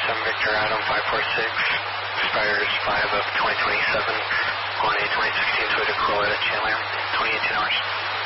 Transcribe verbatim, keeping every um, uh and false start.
seven Victor Adam five four six, expires five of twenty twenty-seven on a twenty sixteen Toyota Corolla Chandler, twenty eighteen hours.